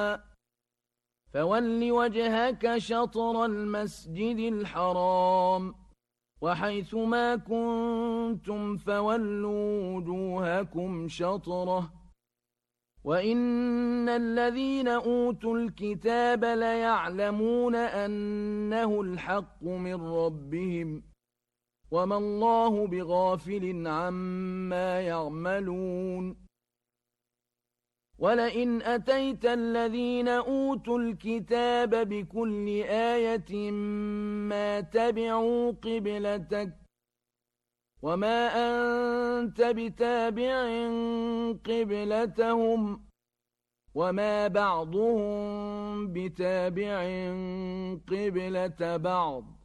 فول وجهك شطر المسجد الحرام وحيث ما كنتم فولوا وجوهكم شطره وإن الذين أوتوا الكتاب ليعلمون أنه الحق من ربهم وما الله بغافل عما يعملون ولئن أتيت الذين أوتوا الكتاب بكل آية ما تبعوا قبلتك وما أنت بتابع قبلتهم وما بعضهم بتابع قبلة بعض